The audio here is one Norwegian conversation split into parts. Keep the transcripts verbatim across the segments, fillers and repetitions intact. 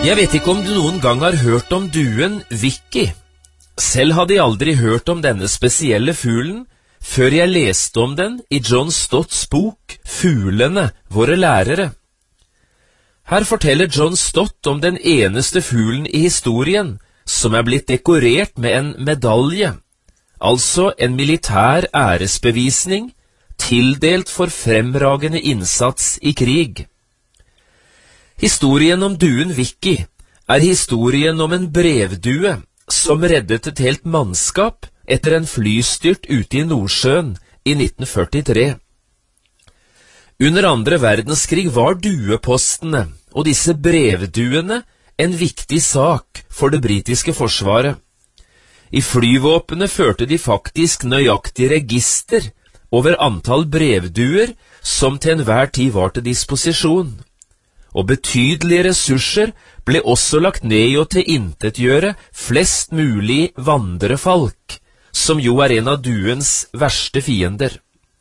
Jeg vet ikke om du noen gang har hørt om duen Vicky. Selv hadde jeg aldri hørt om denne spesielle fuglen før jeg leste om den i John Stotts bok Fuglene, våre lærere. Her forteller John Stott om den eneste fuglen i historien som er blitt dekorert med en medalje, altså en militær æresbevisning, tildelt for fremragende innsats i krig. Historien om duen Vicky er historien om en brevdue som reddet et helt mannskap etter en flystyrt ute i Nordsjøen i nitten førtitre. Under andre verdenskrig var duepostene og disse brevduene en viktig sak for det britiske forsvaret. I flyvåpenet førte de faktisk nøyaktig register over antall brevduer som til enhver tid var til disposisjon. Og betydelige ressurser ble også lagt ned i å tilintetgjøre flest mulig vandrefalk, som jo er en av duens verste fiender.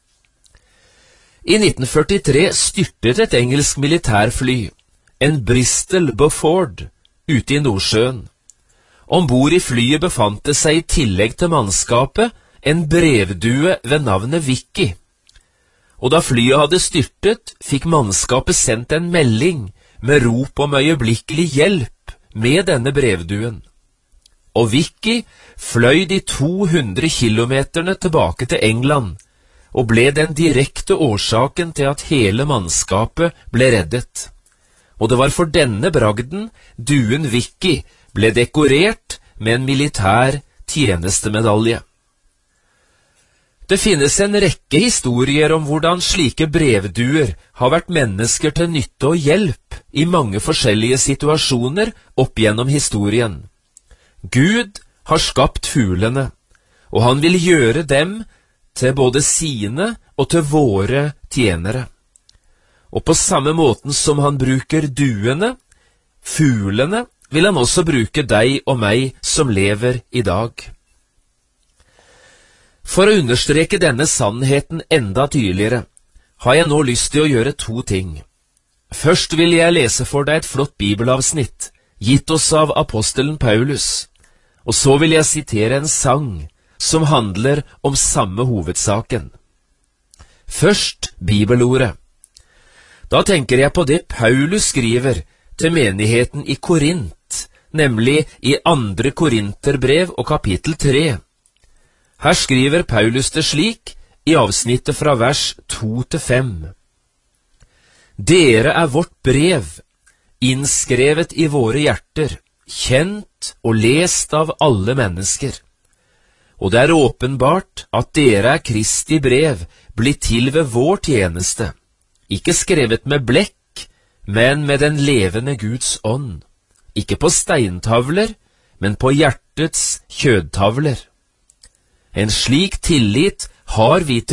I nitten førtitre styrtet et engelsk militærfly, en Bristol Beaufort, ute i Nordsjøen. Ombord i flyet befant det seg i tillegg til mannskapet en brevdue ved navnet Vicky. Og da flyet hadde styrtet, fikk mannskapet sendt en melding med rop om øyeblikkelig hjelp med denne brevduen. Og Vicky fløy de to hundre kilometerne tilbake til England, og ble den direkte årsaken til at hele mannskapet ble reddet. Og det var for denne bragden duen Vicky ble dekorert med en militær tjenestemedalje. Det finnes en rekke historier om hvordan slike brevduer har vært mennesker til nytte og hjelp i mange forskjellige situasjoner opp gjennom historien. Gud har skapt fuglene, og han vil gjøre dem til både sine og til våre tjenere. Og på samme måten som han bruker duene, fuglene, vil han også bruke deg og meg som lever i dag. For å understreke denne sannheten enda tydeligere, har jeg nå lyst til å gjøre to ting. Først vil jeg lese for deg et flott bibelavsnitt, gitt oss av apostelen Paulus, og så vil jeg sitere en sang som handler om samme hovedsaken. Først bibelordet. Da tenker jeg på det Paulus skriver til menigheten i Korint, nemlig i andre Korinterbrev og kapittel tre. Her skriver Paulus det slik i avsnittet fra vers to til fem. Dere er vårt brev, innskrevet i våre hjerter, kjent og lest av alle mennesker. Og det er åpenbart at dere er Kristi brev, blitt til ved vår tjeneste, ikke skrevet med blekk, men med den levende Guds ånd, ikke på steintavler, men på hjertets kjødtavler. En slik tillit har vi til